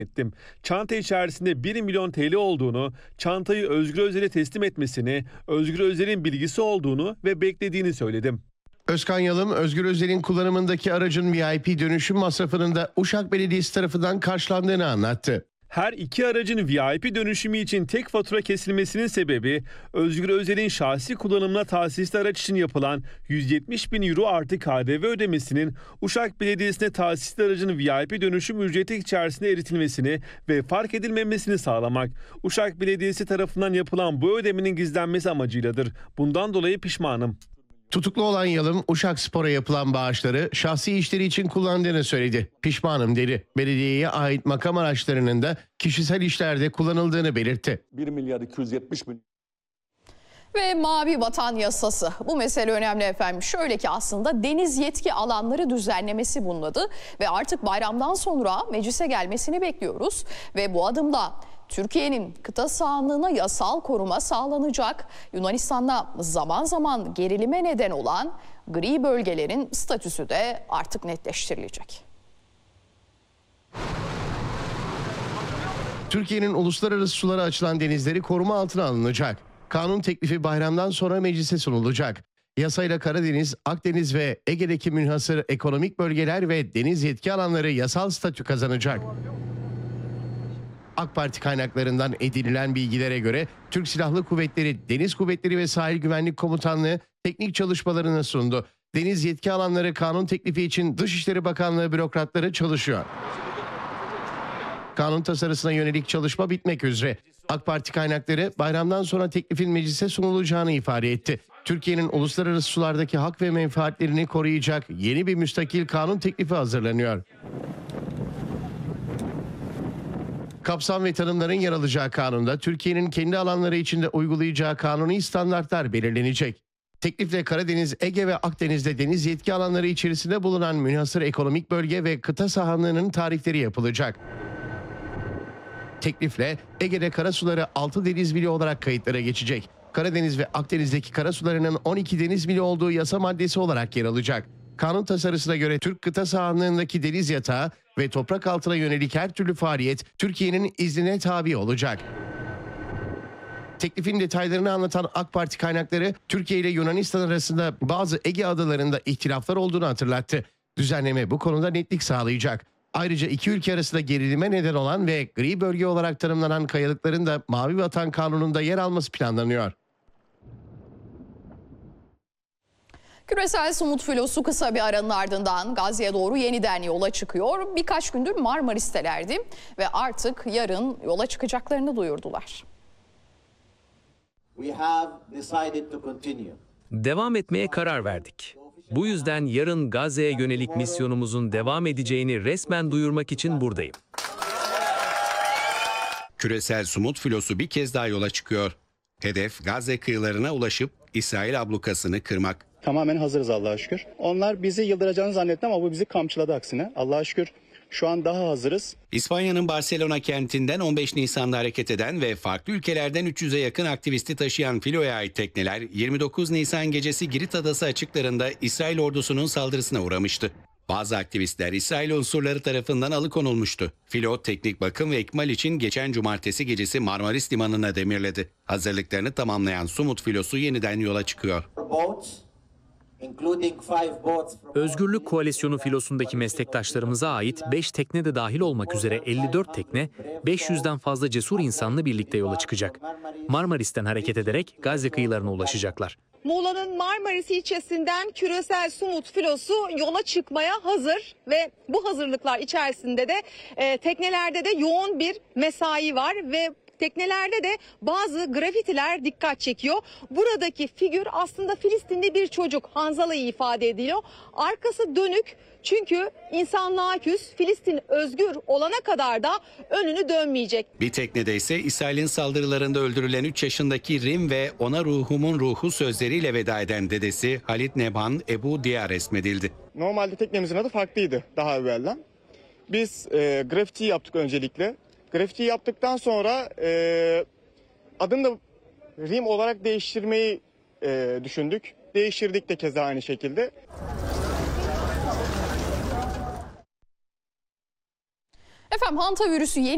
ettim. Çanta içerisinde 1 milyon TL olduğunu, çantayı Özgür Özel'e teslim etmesini, Özgür Özel'in bilgisi olduğunu ve beklediğini söyledim. Özkan Yalım, Özgür Özel'in kullanımındaki aracın VIP dönüşüm masrafının da Uşak Belediyesi tarafından karşılandığını anlattı. Her iki aracın VIP dönüşümü için tek fatura kesilmesinin sebebi Özgür Özel'in şahsi kullanımına tahsisli araç için yapılan 170 bin euro artı KDV ödemesinin Uşak Belediyesi'ne tahsisli aracın VIP dönüşüm ücreti içerisinde eritilmesini ve fark edilmemesini sağlamak. Uşak Belediyesi tarafından yapılan bu ödemenin gizlenmesi amacıyladır. Bundan dolayı pişmanım. Tutuklu olan Yalım, Uşak Spor'a yapılan bağışları şahsi işleri için kullandığını söyledi. Pişmanım dedi. Belediyeye ait makam araçlarının da kişisel işlerde kullanıldığını belirtti. 1 milyar 270 milyon. Ve Mavi Vatan Yasası. Bu mesele önemli efendim. Şöyle ki aslında deniz yetki alanları düzenlemesi bunun adı. Ve artık bayramdan sonra meclise gelmesini bekliyoruz. Ve bu adımda Türkiye'nin kıta sahanlığına yasal koruma sağlanacak. Yunanistan'da zaman zaman gerilime neden olan gri bölgelerin statüsü de artık netleştirilecek. Türkiye'nin uluslararası sulara açılan denizleri koruma altına alınacak. Kanun teklifi bayramdan sonra meclise sunulacak. Yasayla Karadeniz, Akdeniz ve Ege'deki münhasır ekonomik bölgeler ve deniz yetki alanları yasal statü kazanacak. AK Parti kaynaklarından edinilen bilgilere göre Türk Silahlı Kuvvetleri, Deniz Kuvvetleri ve Sahil Güvenlik Komutanlığı teknik çalışmalarını sundu. Deniz yetki alanları kanun teklifi için Dışişleri Bakanlığı bürokratları çalışıyor. Kanun tasarısına yönelik çalışma bitmek üzere. AK Parti kaynakları bayramdan sonra teklifin meclise sunulacağını ifade etti. Türkiye'nin uluslararası sulardaki hak ve menfaatlerini koruyacak yeni bir müstakil kanun teklifi hazırlanıyor. Kapsam ve tanımların yer alacağı kanunda Türkiye'nin kendi alanları içinde uygulayacağı kanuni standartlar belirlenecek. Teklifle Karadeniz, Ege ve Akdeniz'de deniz yetki alanları içerisinde bulunan münhasır ekonomik bölge ve kıta sahanlığının tarifleri yapılacak. Teklifle Ege'de karasuları 6 deniz mili olarak kayıtlara geçecek. Karadeniz ve Akdeniz'deki karasularının 12 deniz mili olduğu yasa maddesi olarak yer alacak. Kanun tasarısına göre Türk kıta sahanlığındaki deniz yatağı ve toprak altına yönelik her türlü faaliyet Türkiye'nin iznine tabi olacak. Teklifin detaylarını anlatan AK Parti kaynakları Türkiye ile Yunanistan arasında bazı Ege adalarında ihtilaflar olduğunu hatırlattı. Düzenleme bu konuda netlik sağlayacak. Ayrıca iki ülke arasında gerilime neden olan ve gri bölge olarak tanımlanan kayalıkların da Mavi Vatan Kanunu'nda yer alması planlanıyor. Küresel Sumut Filosu kısa bir aranın ardından Gazze'ye doğru yeniden yola çıkıyor. Birkaç gündür Marmaris'telerdi ve artık yarın yola çıkacaklarını duyurdular. Devam etmeye karar verdik. Bu yüzden yarın Gazze'ye yönelik misyonumuzun devam edeceğini resmen duyurmak için buradayım. Küresel Sumut Filosu bir kez daha yola çıkıyor. Hedef Gazze kıyılarına ulaşıp İsrail ablukasını kırmak. Tamamen hazırız Allah'a şükür. Onlar bizi yıldıracağını zannetti ama bu bizi kamçıladı aksine. Allah'a şükür şu an daha hazırız. İspanya'nın Barcelona kentinden 15 Nisan'da hareket eden ve farklı ülkelerden 300'e yakın aktivisti taşıyan filoya ait tekneler 29 Nisan gecesi Girit Adası açıklarında İsrail ordusunun saldırısına uğramıştı. Bazı aktivistler İsrail unsurları tarafından alıkonulmuştu. Filo teknik bakım ve ikmal için geçen cumartesi gecesi Marmaris Limanı'na demirledi. Hazırlıklarını tamamlayan Sumut Filosu yeniden yola çıkıyor. Özgürlük Koalisyonu filosundaki meslektaşlarımıza ait 5 tekne de dahil olmak üzere 54 tekne, 500'den fazla cesur insanla birlikte yola çıkacak. Marmaris'ten hareket ederek Gazze kıyılarına ulaşacaklar. Muğla'nın Marmaris ilçesinden Küresel Sumut Filosu yola çıkmaya hazır ve bu hazırlıklar içerisinde de teknelerde de yoğun bir mesai var ve teknelerde de bazı grafitiler dikkat çekiyor. Buradaki figür aslında Filistinli bir çocuk, Hanzala'yı ifade ediliyor. Arkası dönük çünkü insanlığa küs, Filistin özgür olana kadar da önünü dönmeyecek. Bir teknede ise İsrail'in saldırılarında öldürülen 3 yaşındaki Rim ve ona ruhumun ruhu sözleriyle veda eden dedesi Halit Nebhan Ebu Diya resmedildi. Normalde teknemizin adı farklıydı daha evvelden. Biz grafiti yaptık öncelikle. Grafiti yaptıktan sonra adını da Rim olarak değiştirmeyi düşündük. Değiştirdik de keza aynı şekilde. Efendim hantavirüsü yeni